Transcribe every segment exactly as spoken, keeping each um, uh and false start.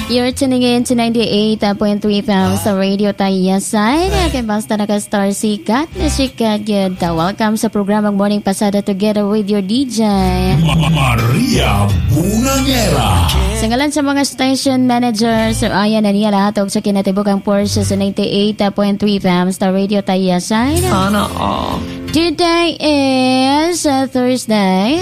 You're tuning in to ninety-eight point three F M sa Radio Tayasan. Kaya basta naka-star sikat na sikat yun. Welcome sa programang Morning Pasada together with your D J Maria Bunangera. Sa ngalan sa mga station managers, so ayan na niya lahat og sa kinatibukang Porsche sa ninety-eight point three F M sa Radio Tayasan. Sana all. Today is uh, Thursday,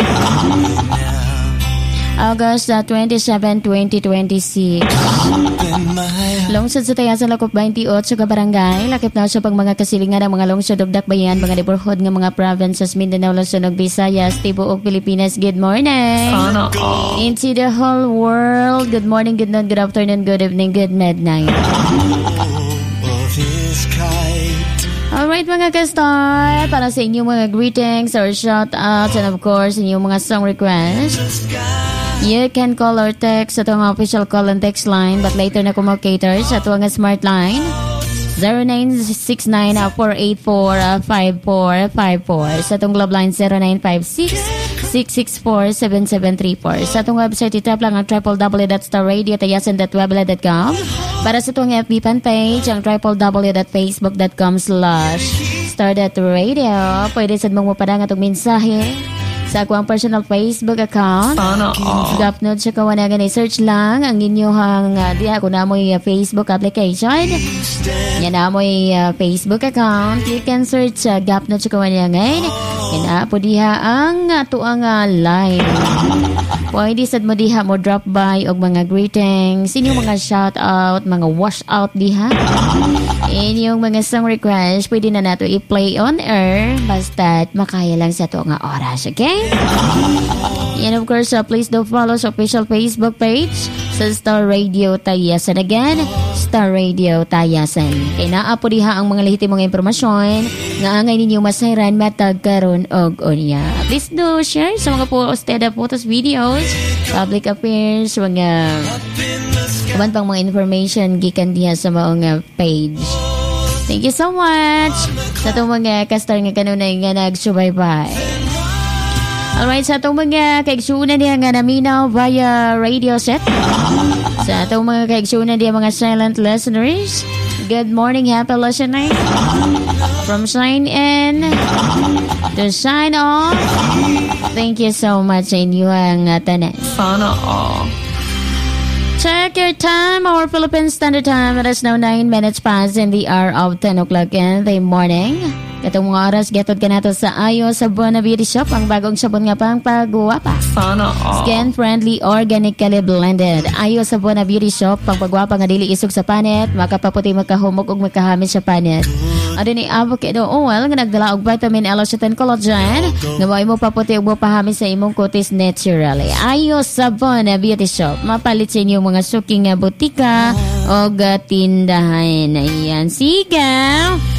August uh, twenty-seventh, twenty twenty-six. Lungsod sa Tayasan Lakop twenty-eight ka barangay. Lakip na sa pag mga kasilingan ng mga lungsod ug dakbayan, mga neighborhood ng mga provinces Mindanao, Luzon ug Visayas, tibuok Pilipinas. Good morning. Sana all. Into the whole world. Good morning, good night, good afternoon, good evening, good midnight. Alright mga ka-star, para sa inyong mga greetings or shoutouts and of course inyong mga song requests, you can call or text sa itong official call and text line, but later na kumokater sa itong smart line zero nine six nine four eight four five four five four, sa itong globe line zero nine five six six six four seven seven three four. Sa itong website itap lang ang w w w dot star radio tayasan dot webla dot com. Para sa itong F B fan page ang w w w dot facebook dot com slash star dot radio. Pwede sa mong mapadang itong mensahe sa akong personal Facebook account. Sana all. Gapnod sa kawanangan ay search lang ang inyong uh, diha kung namoy uh, Facebook application. Yan namoy uh, Facebook account. You can search uh, Gapnod sa kawanangan. Yan na po diha ang ato uh, ang uh, live. Pwede sad mo diha mo drop by og mga greetings, inyong mga shout out, mga wash out diha. Inyong mga song request pwede na nato i-play on air basta makaya lang sa to nga oras, okay? And of course, uh, please do follow sa official Facebook page sa Star Radio Tayasan. Again, Star Radio Tayasan. Kaya naapo diha ang mga lehitimong impormasyon nga angay ninyo masayran matag karon og unya. Please do share sa mga posted photos, videos, public affairs, mga kaman pang mga information gikan diha sa mga page. Thank you so much sa itong mga kastar nga kanunay nga nagsubaybay. Alright, sa itong mga kaigsunan diha nga naminaw via radio set. Sa itong mga kaigsunan diha mga silent listeners, good morning, happy listening. From sign in to sign off, thank you so much sa inyong uh, tanan. Sana all. Check your time, our Philippine Standard Time. It is now nine minutes past in the hour of ten o'clock in the morning. Katong mga oras, gatod ka nato sa Ayo Sabon na Beauty Shop, ang bagong sabon nga pang pagwapa. Sana all. Skin-friendly, organically blended. Ayo Sabon na Beauty Shop, pang pagwapa nga dili isog sa panet, makapaputi, makahumog ug makahamis sa panet. Ano ni avocado oil nga nagdala og vitamin L and collagen nga moay mo paputi ug mopahamis sa imong kutis naturally. Ayo Sabon na Beauty Shop, mapalit sa inyong mga suking nga butika o tindahan. Ayan, sigaw!